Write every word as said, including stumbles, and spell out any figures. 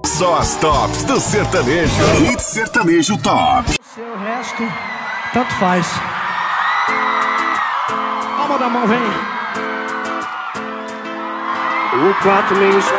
Só as tops do sertanejo. Hit Sertanejo Top. O resto, tanto faz. Palma da mão, vem. O quatro menos